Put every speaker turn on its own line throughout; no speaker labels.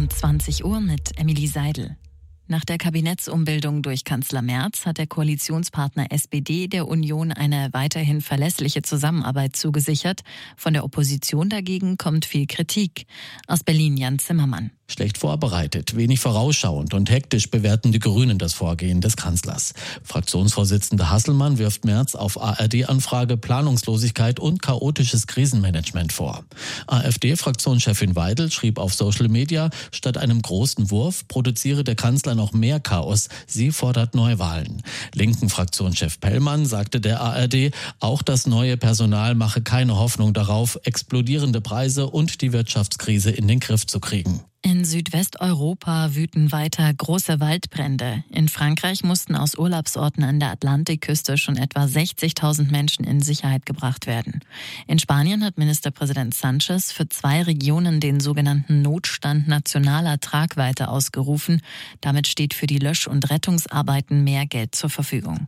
um 20 Uhr mit Emily Seidel. Nach der Kabinettsumbildung durch Kanzler Merz hat der Koalitionspartner SPD der Union eine weiterhin verlässliche Zusammenarbeit zugesichert. Von der Opposition dagegen kommt viel Kritik. Aus Berlin Jan Zimmermann.
Schlecht vorbereitet, wenig vorausschauend und hektisch bewerten die Grünen das Vorgehen des Kanzlers. Fraktionsvorsitzender Hasselmann wirft Merz auf ARD-Anfrage Planungslosigkeit und chaotisches Krisenmanagement vor. AfD-Fraktionschefin Weidel schrieb auf Social Media, statt einem großen Wurf produziere der Kanzler noch mehr Chaos. Sie fordert Neuwahlen. Linken Fraktionschef Pellmann sagte der ARD, auch das neue Personal mache keine Hoffnung darauf, explodierende Preise und die Wirtschaftskrise in den Griff zu kriegen.
In Südwesteuropa wüten weiter große Waldbrände. In Frankreich mussten aus Urlaubsorten an der Atlantikküste schon etwa 60.000 Menschen in Sicherheit gebracht werden. In Spanien hat Ministerpräsident Sánchez für 2 Regionen den sogenannten Notstand nationaler Tragweite ausgerufen. Damit steht für die Lösch- und Rettungsarbeiten mehr Geld zur Verfügung.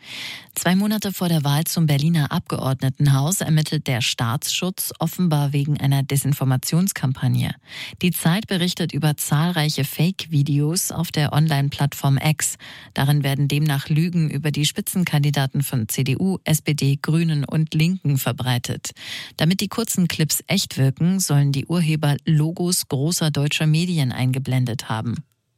2 Monate vor der Wahl zum Berliner Abgeordnetenhaus ermittelt der Staatsschutz offenbar wegen einer Desinformationskampagne. Die Zeit berichtet über zahlreiche Fake-Videos auf der Online-Plattform X. Darin werden demnach Lügen über die Spitzenkandidaten von CDU, SPD, Grünen und Linken verbreitet. Damit die kurzen Clips echt wirken, sollen die Urheber Logos großer deutscher Medien eingeblendet haben.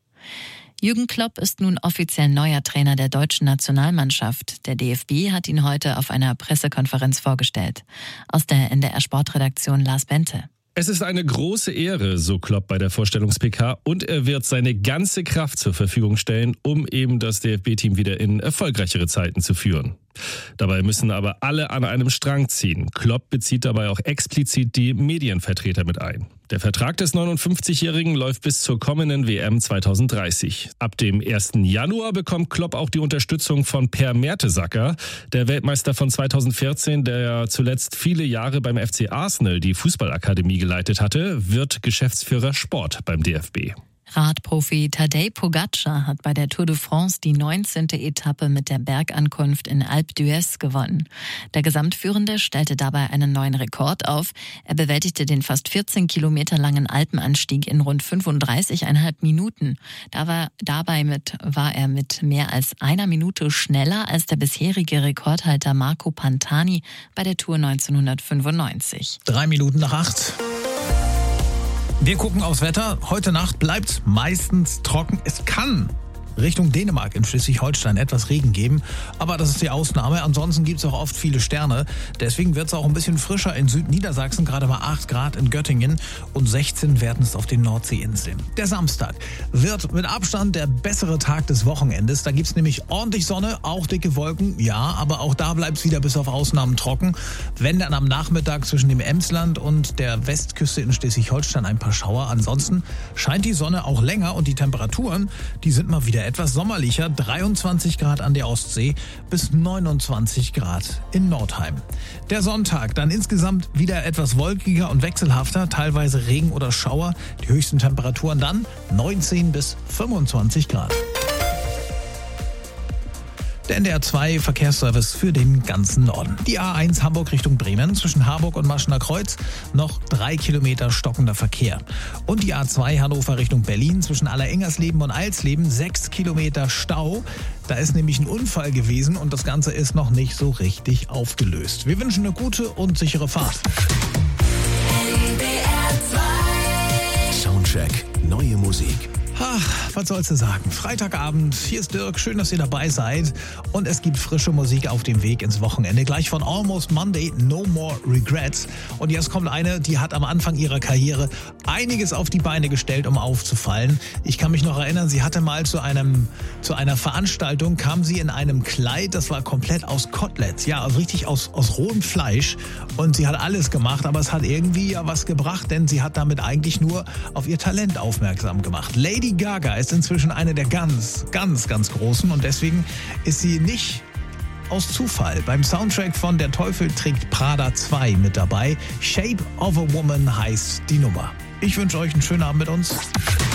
Jürgen Klopp ist nun offiziell neuer Trainer der deutschen Nationalmannschaft. Der DFB hat ihn heute auf einer Pressekonferenz vorgestellt. Aus der NDR-Sportredaktion Lars Bente.
Es ist eine große Ehre, so Klopp bei der Vorstellungs-PK, und er wird seine ganze Kraft zur Verfügung stellen, um eben das DFB-Team wieder in erfolgreichere Zeiten zu führen. Dabei müssen aber alle an einem Strang ziehen. Klopp bezieht dabei auch explizit die Medienvertreter mit ein. Der Vertrag des 59-Jährigen läuft bis zur kommenden WM 2030. Ab dem 1. Januar bekommt Klopp auch die Unterstützung von Per Mertesacker, der Weltmeister von 2014, der zuletzt viele Jahre beim FC Arsenal die Fußballakademie geleitet hatte, wird Geschäftsführer Sport beim DFB.
Radprofi Tadej Pogačar hat bei der Tour de France die 19. Etappe mit der Bergankunft in Alpe d'Huez gewonnen. Der Gesamtführende stellte dabei einen neuen Rekord auf. Er bewältigte den fast 14 Kilometer langen Alpenanstieg in rund 35,5 Minuten. Dabei war er mit mehr als 1 Minute schneller als der bisherige Rekordhalter Marco Pantani bei der Tour 1995.
3 Minuten nach 8. Wir gucken aufs Wetter. Heute Nacht bleibt meistens trocken. Es kann Richtung Dänemark in Schleswig-Holstein etwas Regen geben, aber das ist die Ausnahme. Ansonsten gibt es auch oft viele Sterne. Deswegen wird es auch ein bisschen frischer in Südniedersachsen, gerade mal 8 Grad in Göttingen und 16 werden es auf den Nordseeinseln. Der Samstag wird mit Abstand der bessere Tag des Wochenendes. Da gibt es nämlich ordentlich Sonne, auch dicke Wolken, ja, aber auch da bleibt es wieder bis auf Ausnahmen trocken. Wenn dann am Nachmittag zwischen dem Emsland und der Westküste in Schleswig-Holstein ein paar Schauer. Ansonsten scheint die Sonne auch länger und die Temperaturen, die sind mal wieder etwas sommerlicher, 23 Grad an der Ostsee bis 29 Grad in Nordheim. Der Sonntag dann insgesamt wieder etwas wolkiger und wechselhafter, teilweise Regen oder Schauer. Die höchsten Temperaturen dann 19 bis 25 Grad. Der NDR2 Verkehrsservice für den ganzen Norden. Die A1 Hamburg Richtung Bremen zwischen Harburg und Maschener Kreuz noch 3 Kilometer stockender Verkehr. Und die A2 Hannover Richtung Berlin zwischen Allerengersleben und Eilsleben 6 Kilometer Stau. Da ist nämlich ein Unfall gewesen und das Ganze ist noch nicht so richtig aufgelöst. Wir wünschen eine gute und sichere Fahrt.
Soundcheck, neue Musik.
Ach, was sollst du sagen? Freitagabend, hier ist Dirk, schön, dass ihr dabei seid. Und es gibt frische Musik auf dem Weg ins Wochenende. Gleich von Almost Monday, No More Regrets. Und jetzt kommt eine, die hat am Anfang ihrer Karriere einiges auf die Beine gestellt, um aufzufallen. Ich kann mich noch erinnern, sie hatte mal zu einer Veranstaltung, kam sie in einem Kleid, das war komplett aus Koteletts. Ja, also richtig aus rohem Fleisch. Und sie hat alles gemacht, aber es hat irgendwie ja was gebracht, denn sie hat damit eigentlich nur auf ihr Talent aufmerksam gemacht. Lady Gaga ist inzwischen eine der ganz, ganz, ganz großen und deswegen ist sie nicht aus Zufall beim Soundtrack von Der Teufel trägt Prada 2 mit dabei. Shape of a Woman heißt die Nummer. Ich wünsche euch einen schönen Abend mit uns.